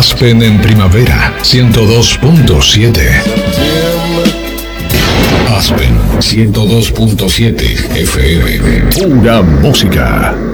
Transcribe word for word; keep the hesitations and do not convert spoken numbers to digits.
Aspen en primavera, ciento dos punto siete. Aspen ciento dos punto siete F M. Pura música.